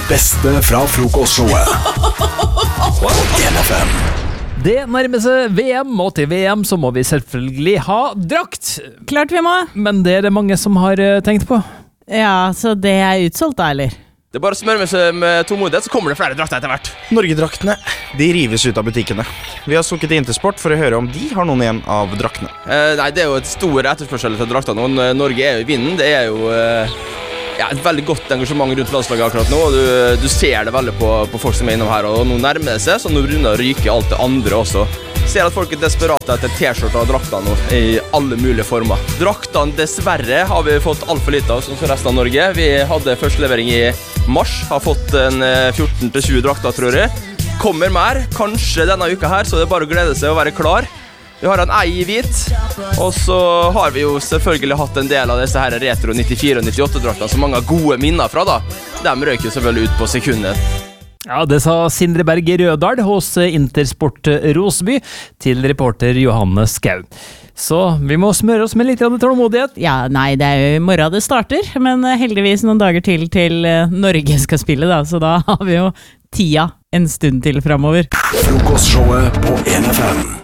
beste fra frokostshowet på 1FM. Det nærmer seg VM, og til VM så må vi selvfølgelig ha drakt. Klart vi må. Men det er det mange som har tenkt på. Ja, så det er utsolgt da, eller? Det er bare å smøre seg med tålmodighet, så kommer det flere drakter etter hvert. Norgedraktene, de rives ut av butikkene. Vi har sukket til Intersport for å høre om de har noen igjen av draktene. Nei, det er jo et stor etterspørsel til drakter nå. Norge er jo i vinden. Det er jo et veldig godt engasjement rundt landslaget akkurat nå. Du ser det veldig på folk som er innom her, og nå nærmer det seg, så nå begynner å ryke alt det andre også. Ser at folk er desperate etter t-skjorter og drakter nå, i alle mulige former. Draktene dessverre har vi fått alt for lite av, som resten av Norge. Vi hadde første levering i mars, har fått en 14-20 drakter, tror jeg. Kommer mer, kanskje denne uka her, så det er bare å glede seg og være klar. Vi har en ei i hvit, og så har vi jo selvfølgelig hatt en del av disse her retro 94- og 98-draktene som mange har gode minner fra da. De røk jo selvfølgelig ut på sekundet. Ja, det sa Sindre Berg Rødal hos Intersport Rosby til reporter Johanne Skau. Så vi må smøre oss med litt tålmodighet. Ja, nei, det er jo i morgen det starter, men heldigvis noen dager til Norge skal spille da, så da har vi jo tida en stund til fremover. Frokostshowet på 1FM.